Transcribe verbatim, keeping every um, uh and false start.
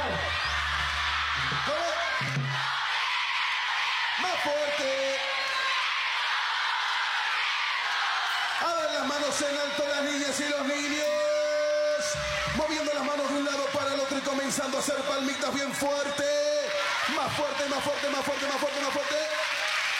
¿Cómo? Más fuerte. A ver las manos en alto las niñas y los niños. Moviendo las manos de un lado para el otro y comenzando a hacer palmitas bien fuerte. Más fuerte, más fuerte, más fuerte, más fuerte, más fuerte.